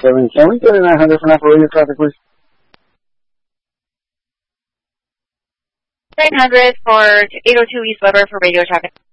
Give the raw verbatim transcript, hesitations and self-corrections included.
seven. Can we get a nine hundred for now for radio traffic, please? nine hundred for eight oh two East Weber for radio traffic.